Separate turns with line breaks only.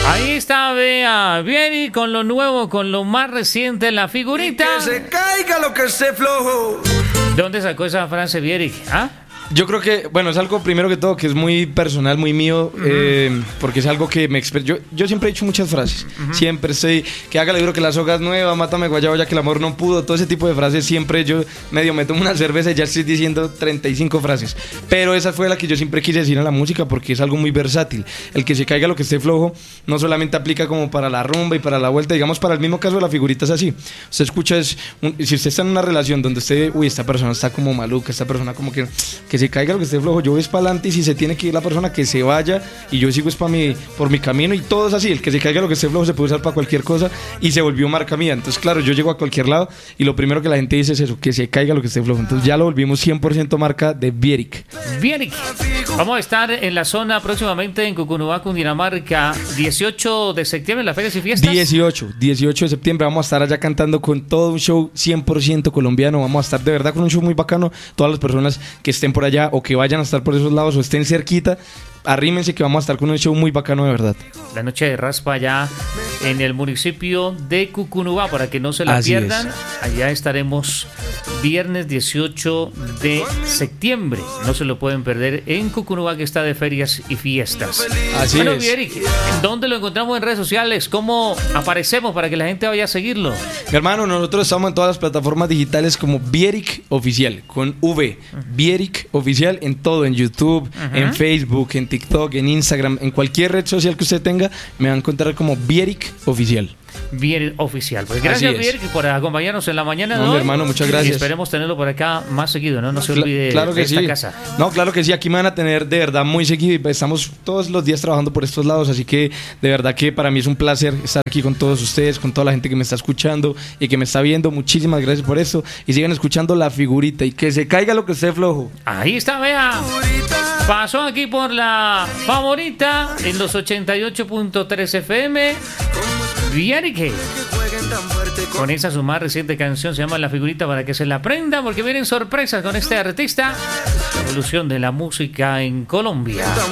Ahí está, vea, Vieri con lo nuevo, con lo más reciente, la figurita.
Que se caiga lo que esté flojo.
¿De dónde sacó esa frase, Vieri? ¿Ah?
Yo creo que, bueno, es algo primero que todo que es muy personal, muy mío, porque es algo que me yo siempre he dicho muchas frases, siempre estoy, que haga el libro que la soga es nueva, mátame guayabo ya que el amor no pudo, todo ese tipo de frases siempre yo medio me tomo una cerveza y ya estoy diciendo 35 frases, pero esa fue la que yo siempre quise decir en la música porque es algo muy versátil, el que se caiga lo que esté flojo no solamente aplica como para la rumba y para la vuelta, digamos para el mismo caso de la figurita es así, usted escucha, si usted está en una relación donde usted, uy, esta persona está como maluca, esta persona como que se caiga lo que esté flojo, yo voy para adelante y si se tiene que ir la persona que se vaya y yo sigo por mi camino y todo es así, el que se caiga lo que esté flojo se puede usar para cualquier cosa y se volvió marca mía, entonces claro, yo llego a cualquier lado y lo primero que la gente dice es eso, que se caiga lo que esté flojo, entonces ya lo volvimos 100% marca de Vieric.
Vieric, vamos a estar en la zona próximamente en Cucunubá, Cundinamarca, 18 de septiembre, las ferias y fiestas. 18 de septiembre vamos a estar allá cantando con todo un show 100% colombiano, vamos a estar de verdad con un show muy bacano, todas las personas que estén por allá o que vayan a estar por esos lados o estén cerquita, arrímense que vamos a estar con un show muy bacano de verdad. La noche de raspa allá en el municipio de Cucunubá, para que no se la pierdan. Allá estaremos viernes 18 de septiembre. No se lo pueden perder en Cucunubá, que está de ferias y fiestas.
Así es.
Vieric, ¿dónde lo encontramos en redes sociales? ¿Cómo aparecemos para que la gente vaya a seguirlo?
Mi hermano, nosotros estamos en todas las plataformas digitales como Vieric Oficial, con V. Vieric Oficial en todo, en YouTube, en Facebook, en TikTok, en Instagram, en cualquier red social que usted tenga, me va a encontrar como Vieric Oficial.
Vieric Oficial. Pues gracias, Vieric, por acompañarnos en la mañana de hoy.
Mi hermano, muchas gracias.
Y esperemos tenerlo por acá más seguido, ¿no? No se olvide
claro que
de esta
sí.
casa.
No, claro que sí, aquí me van a tener de verdad muy seguido y estamos todos los días trabajando por estos lados, así que de verdad que para mí es un placer estar aquí con todos ustedes, con toda la gente que me está escuchando y que me está viendo. Muchísimas gracias por eso y sigan escuchando La Figurita y que se caiga lo que esté flojo.
Ahí está, vea. Pasó aquí por La Favorita en los 88.3 FM. Vieric, con esa su más reciente canción se llama La Figurita, para que se la aprenda porque vienen sorpresas con este artista. Evolución de la música en Colombia.